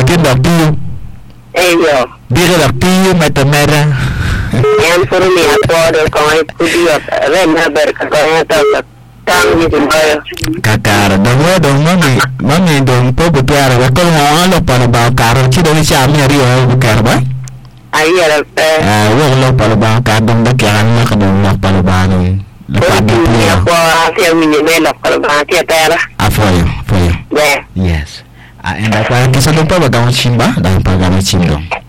Bien da più. Io. Dire da più metamera. Yang suruh ni apa kau ikut dia. Rena berkata kau tang ni semua. Kakara, dong mami dong po bupiara. Kalau mau lo pada bawa karo, cida ni siapa ni rio bupiara ba? Ayah lah. Wong lo pada bawa kado, dah kira ni kadang lo pada bawa ni. Lepas ni punya. Apa siapa ni melok kalau bahasa tera. Afoyo. Yeah. Yes. And apa kisah lupa bagaimana simba dan bagaimana cindong.